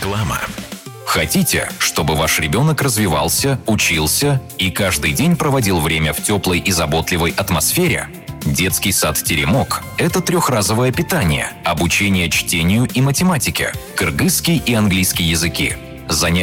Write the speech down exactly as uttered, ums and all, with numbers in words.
Реклама. Хотите, чтобы ваш ребенок развивался, учился и каждый день проводил время в теплой и заботливой атмосфере? Детский сад «Теремок» – это трехразовое питание, обучение чтению и математике, кыргызский и английский языки, занятия